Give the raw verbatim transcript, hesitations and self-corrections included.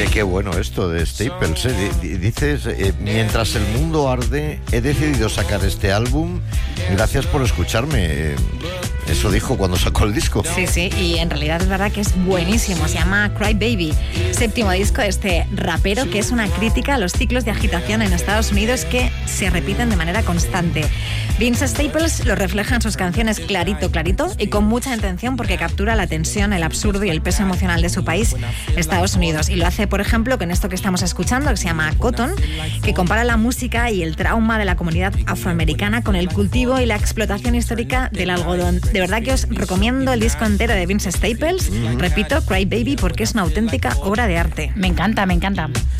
qué bueno esto de Staples, ¿eh? Dices, eh, mientras el mundo arde, he decidido sacar este álbum. Gracias por escucharme. Eso dijo cuando sacó el disco. Sí, sí, y en realidad es verdad que es buenísimo. Se llama Cry Baby, séptimo disco de este rapero, que es una crítica a los ciclos de agitación en Estados Unidos que se repiten de manera constante. Vince Staples lo refleja en sus canciones clarito, clarito y con mucha intención, porque captura la tensión, el absurdo y el peso emocional de su país, Estados Unidos. Y lo hace, por ejemplo, con esto que estamos escuchando, que se llama Cotton, que compara la música y el trauma de la comunidad afroamericana con el cultivo y la explotación histórica del algodón. De verdad que os recomiendo el disco entero de Vince Staples, mm-hmm. repito, Cry Baby, porque es una auténtica obra de arte. Me encanta, me encanta.